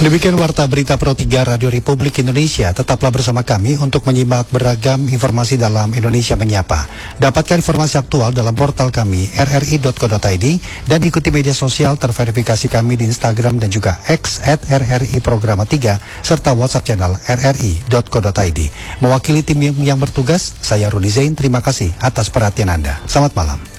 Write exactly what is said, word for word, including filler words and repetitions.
Demikian Warta Berita Pro tiga Radio Republik Indonesia. Tetaplah bersama kami untuk menyimak beragam informasi dalam Indonesia Menyapa. Dapatkan informasi aktual dalam portal kami r r i dot co dot i d dan ikuti media sosial terverifikasi kami di Instagram dan juga X at r r i programa tiga serta WhatsApp channel r r i dot co dot i d. Mewakili tim yang bertugas, saya Rudi Zain. Terima kasih atas perhatian Anda. Selamat malam.